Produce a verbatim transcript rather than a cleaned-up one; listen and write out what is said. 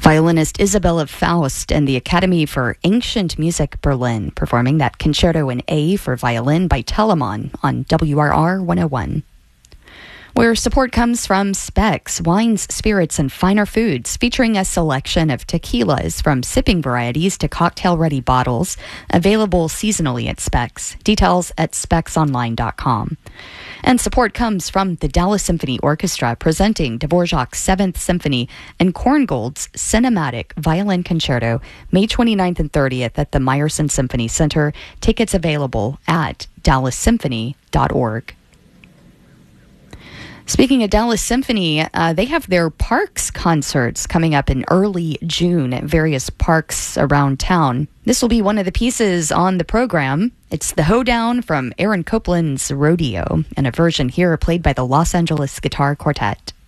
Violinist Isabella Faust and the Academy for Ancient Music Berlin performing that Concerto in A for Violin by Telemann on W R R one oh one. Where support comes from Specs, wines, spirits, and finer foods, featuring a selection of tequilas from sipping varieties to cocktail-ready bottles, available seasonally at Specs. Details at specs online dot com. And support comes from the Dallas Symphony Orchestra, presenting Dvorak's Seventh Symphony and Korngold's Cinematic Violin Concerto, May twenty-ninth and thirtieth at the Meyerson Symphony Center. Tickets available at dallas symphony dot org. Speaking of Dallas Symphony, uh, they have their Parks concerts coming up in early June at various parks around town. This will be one of the pieces on the program. It's the Hoedown from Aaron Copland's Rodeo, and a version here played by the Los Angeles Guitar Quartet.